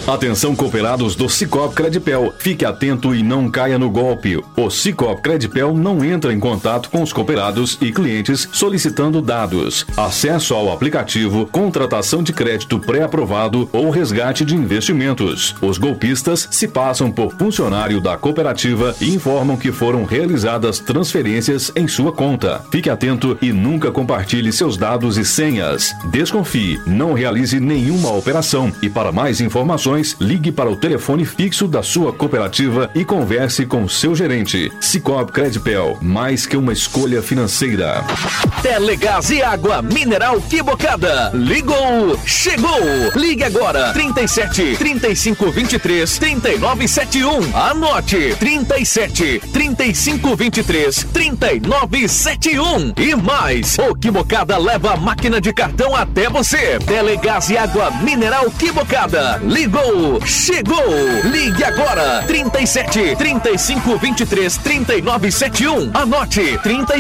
Atenção, cooperados do Sicoob Credipel. Fique atento e não caia no golpe. O Sicoob Credipel não entra em contato com os cooperados e clientes solicitando dados, acesso ao aplicativo, contratação de crédito pré-aprovado ou resgate de investimentos. Os golpistas se passam por funcionário da cooperativa e informam que foram realizadas transferências em sua conta. Fique atento e nunca compartilhe seus dados e senhas. Desconfie, não realize nenhuma operação e para mais informações, ligue para o telefone fixo da sua cooperativa e converse com seu gerente. Sicoob Credipel, mais que uma escolha financeira. Telegás e água mineral Quibocada. Ligou, chegou. Ligue agora. 37 35 23 39 71. Anote. 37 35 23 39 71. E mais, o Quibocada leva a máquina de cartão até você. Telegás e água mineral Quibocada. Ligou, chegou. Ligue agora. 37 35 23 39 71. Anote.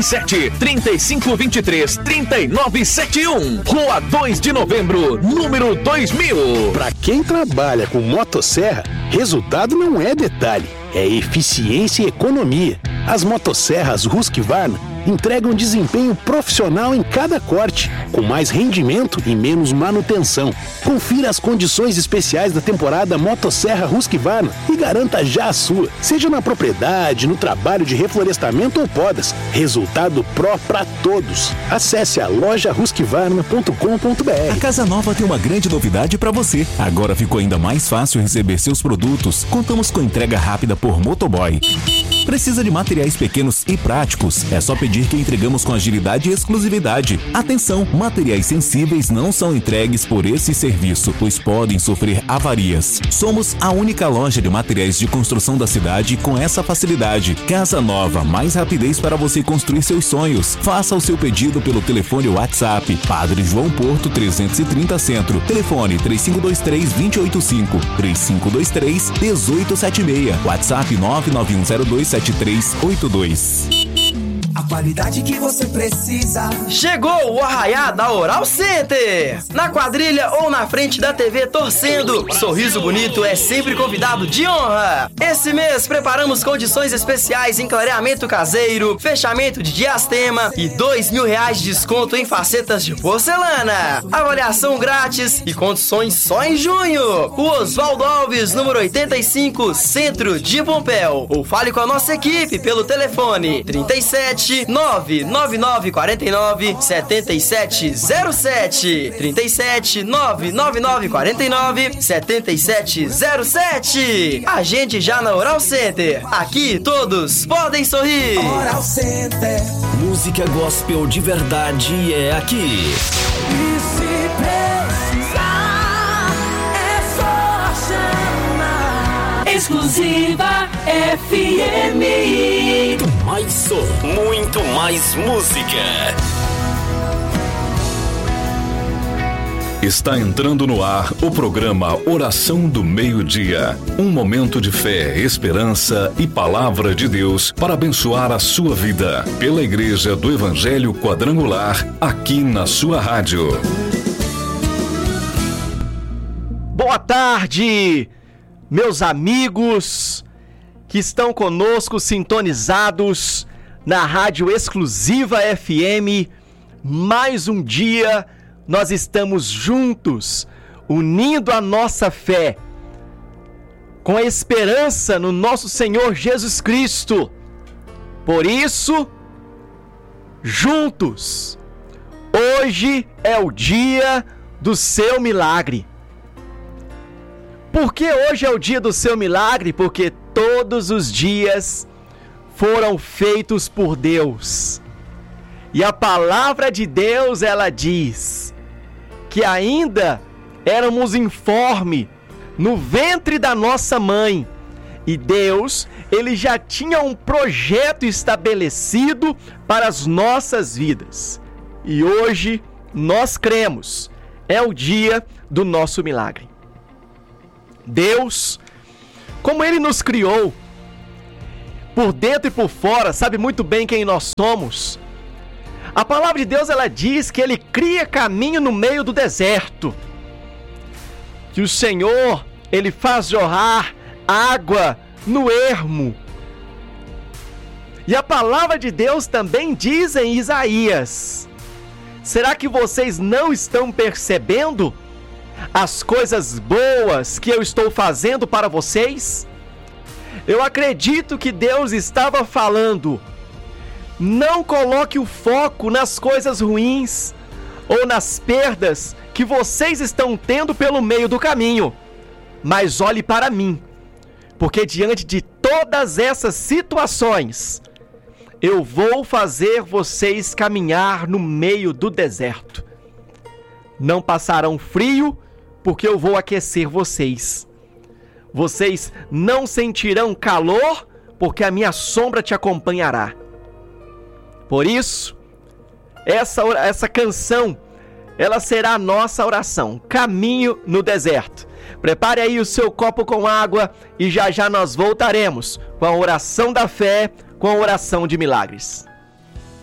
37 35 23 39 71. Rua 2 de Novembro, número 2000. Para quem trabalha com motosserra, resultado não é detalhe, é eficiência e economia. As motosserras Husqvarna entregam desempenho profissional em cada corte, com mais rendimento e menos manutenção. Confira as condições especiais da temporada Motosserra Husqvarna e garanta já a sua, seja na propriedade, no trabalho de reflorestamento ou podas. Resultado pró para todos. Acesse a loja husqvarna.com.br. A Casa Nova tem uma grande novidade para você. Agora ficou ainda mais fácil receber seus produtos. Contamos com entrega rápida por motoboy. Precisa de materiais pequenos e práticos? É só pedir que entregamos com agilidade e exclusividade. Atenção, materiais sensíveis não são entregues por esse serviço, pois podem sofrer avarias. Somos a única loja de materiais de construção da cidade com essa facilidade. Casa Nova, mais rapidez para você construir seus sonhos. Faça o seu pedido pelo telefone WhatsApp. Padre João Porto 330 Centro. Telefone 3523-2085. 3523-1876. WhatsApp 991027382. A qualidade que você precisa. Chegou o Arraiá da Oral Center. Na quadrilha ou na frente da TV torcendo, sorriso bonito é sempre convidado de honra. Esse mês preparamos condições especiais em clareamento caseiro, fechamento de diastema e R$2.000 de desconto em facetas de porcelana. Avaliação grátis e condições só em junho. O Oswaldo Alves, número 85, Centro de Pompéu. Ou fale com a nossa equipe pelo telefone 37 99949 7707. 37 99949 7707. A gente já na Oral Center. Aqui todos podem sorrir. Oral Center. Música gospel de verdade é aqui. E se precisar, é só chamar. Exclusiva FM. Mais som, muito mais música. Está entrando no ar o programa Oração do Meio-Dia. Um momento de fé, esperança e palavra de Deus para abençoar a sua vida. Pela Igreja do Evangelho Quadrangular, aqui na sua rádio. Boa tarde, meus amigos que estão conosco sintonizados na Rádio Exclusiva FM. Mais um dia nós estamos juntos, unindo a nossa fé com a esperança no nosso Senhor Jesus Cristo. Por isso, juntos, hoje é o dia do seu milagre. Por que hoje é o dia do seu milagre? Porque todos os dias foram feitos por Deus. E a palavra de Deus, ela diz que ainda éramos informe no ventre da nossa mãe. E Deus, ele já tinha um projeto estabelecido para as nossas vidas. E hoje nós cremos, é o dia do nosso milagre. Deus, como Ele nos criou, por dentro e por fora, sabe muito bem quem nós somos. A palavra de Deus, ela diz que Ele cria caminho no meio do deserto. Que o Senhor, Ele faz jorrar água no ermo. E a palavra de Deus também diz em Isaías: será que vocês não estão percebendo as coisas boas que eu estou fazendo para vocês? Eu acredito que Deus estava falando: não coloque o foco nas coisas ruins ou nas perdas que vocês estão tendo pelo meio do caminho, mas olhe para mim, porque diante de todas essas situações, eu vou fazer vocês caminhar no meio do deserto. Não passarão frio, porque eu vou aquecer vocês. Vocês não sentirão calor, porque a minha sombra te acompanhará. Por isso, essa canção, ela será a nossa oração, Caminho no Deserto. Prepare aí o seu copo com água e já já nós voltaremos com a oração da fé, com a oração de milagres.